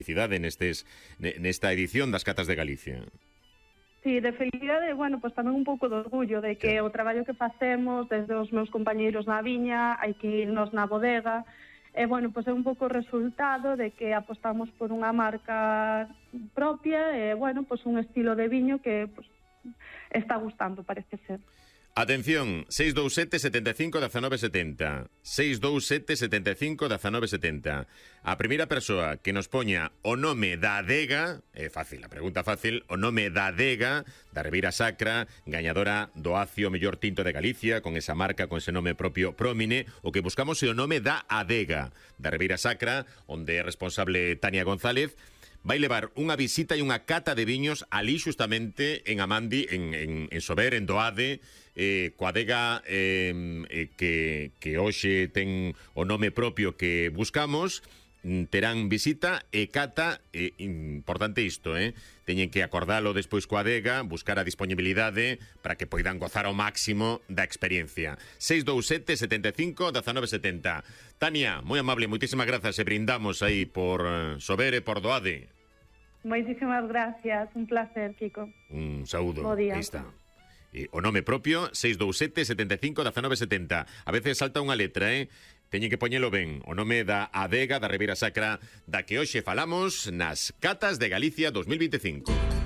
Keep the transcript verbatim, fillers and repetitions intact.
felicidade nestes, nesta edición das Catas de Galicia. Sí, de felicidade, bueno, pois tamén un pouco de orgullo de que o traballo que facemos desde os meus compañeiros na viña, hai que irnos na bodega, e, bueno, pois é un pouco o resultado de que apostamos por unha marca propia e, bueno, pois un estilo de viño que pois, está gustando, parece ser. Atención, seis dous sete, sete cinco, uno nove sete cero. seis dous sete, sete cinco, uno nove sete cero. A primeira persoa que nos poña o nome da adega, é fácil, a pregunta fácil, o nome da adega da Ribeira Sacra, gañadora do Acio Mellor Tinto de Galicia, con esa marca, con ese nome propio Prómine, o que buscamos é o nome da adega da Ribeira Sacra, onde é responsable Tania González, vai levar unha visita e unha cata de viños ali xustamente en Amandi, en, en, en Sober, en Doade, eh, coa adega eh, eh, que, que hoxe ten o nome propio que buscamos. Terán visita e cata, e importante isto, eh? Teñen que acordalo despois coa adega, buscar a disponibilidade para que poidan gozar ao máximo da experiencia. seis dous sete, sete cinco, uno nove sete cero. Tania, moi amable, moitísimas grazas e brindamos aí por Sober e por Doade. Moitísimas gracias, un placer, Kiko. Un saúdo. Bo día. Aí está. E o nome propio, seis dous sete, sete cinco, uno nove sete cero. A veces salta unha letra, eh? Teñen que poñelo ben. O nome da adega da Ribeira Sacra da que hoxe falamos nas Catas de Galicia dos mil veinticinco.